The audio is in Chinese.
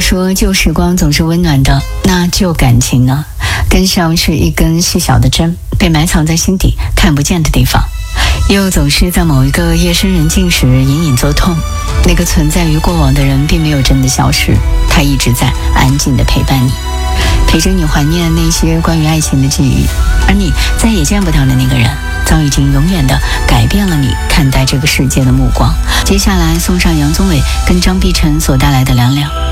说旧时光总是温暖的，那旧感情呢？更像是一根细小的针，被埋藏在心底看不见的地方，又总是在某一个夜深人静时隐隐作痛。那个存在于过往的人并没有真的消失，他一直在安静地陪伴你，陪着你怀念那些关于爱情的记忆。而你再也见不到的那个人，早已经永远地改变了你看待这个世界的目光。接下来送上杨宗纬跟张碧晨所带来的《凉凉》。